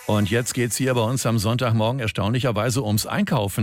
Und jetzt geht's hier bei uns am Sonntagmorgen erstaunlicherweise ums Einkaufen.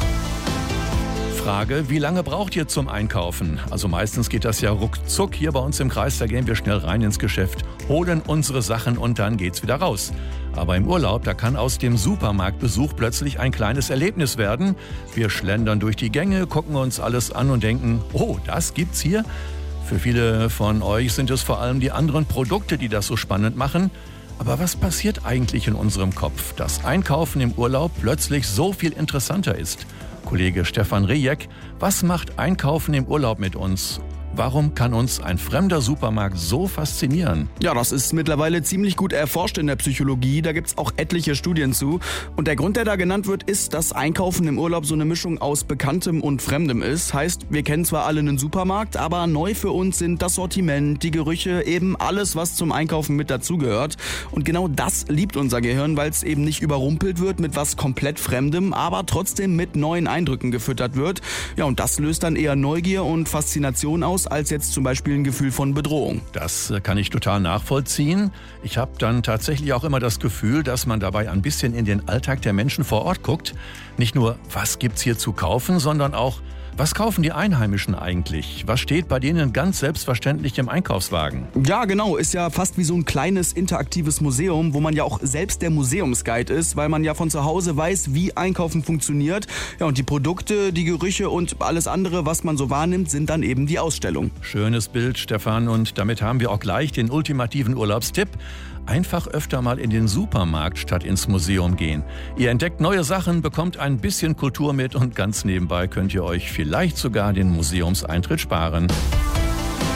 Frage, wie lange braucht ihr zum Einkaufen? Also meistens geht das ja ruckzuck hier bei uns im Kreis, da gehen wir schnell rein ins Geschäft, holen unsere Sachen und dann geht's wieder raus. Aber im Urlaub, da kann aus dem Supermarktbesuch plötzlich ein kleines Erlebnis werden. Wir schlendern durch die Gänge, gucken uns alles an und denken, oh, das gibt's hier? Für viele von euch sind es vor allem die anderen Produkte, die das so spannend machen. Aber was passiert eigentlich in unserem Kopf, dass Einkaufen im Urlaub plötzlich so viel interessanter ist? Kollege Stefan Rejek, was macht Einkaufen im Urlaub mit uns? Warum kann uns ein fremder Supermarkt so faszinieren? Ja, das ist mittlerweile ziemlich gut erforscht in der Psychologie. Da gibt's auch etliche Studien zu. Und der Grund, der da genannt wird, ist, dass Einkaufen im Urlaub so eine Mischung aus Bekanntem und Fremdem ist. Heißt, wir kennen zwar alle einen Supermarkt, aber neu für uns sind das Sortiment, die Gerüche, eben alles, was zum Einkaufen mit dazugehört. Und genau das liebt unser Gehirn, weil es eben nicht überrumpelt wird mit was komplett Fremdem, aber trotzdem mit neuen Eindrücken gefüttert wird. Ja, und das löst dann eher Neugier und Faszination aus, als jetzt zum Beispiel ein Gefühl von Bedrohung. Das kann ich total nachvollziehen. Ich habe dann tatsächlich auch immer das Gefühl, dass man dabei ein bisschen in den Alltag der Menschen vor Ort guckt. Nicht nur, was gibt's hier zu kaufen, sondern auch, was kaufen die Einheimischen eigentlich? Was steht bei denen ganz selbstverständlich im Einkaufswagen? Ja, genau. Ist ja fast wie so ein kleines interaktives Museum, wo man ja auch selbst der Museumsguide ist, weil man ja von zu Hause weiß, wie Einkaufen funktioniert. Ja, und die Produkte, die Gerüche und alles andere, was man so wahrnimmt, sind dann eben die Ausstellung. Schönes Bild, Stefan. Und damit haben wir auch gleich den ultimativen Urlaubstipp. Einfach öfter mal in den Supermarkt statt ins Museum gehen. Ihr entdeckt neue Sachen, bekommt ein bisschen Kultur mit und ganz nebenbei könnt ihr euch vielleicht sogar den Museumseintritt sparen.